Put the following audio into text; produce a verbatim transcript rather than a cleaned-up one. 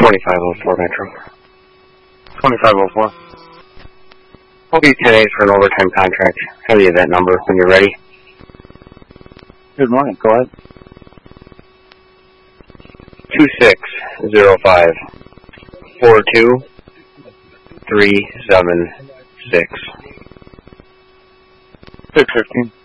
twenty-five oh four Metro. twenty-five oh four. I'll be ten eight for an overtime contract. Have the event number when you're ready. Good morning. Go ahead. two six zero five four two three seven six. six fifteen.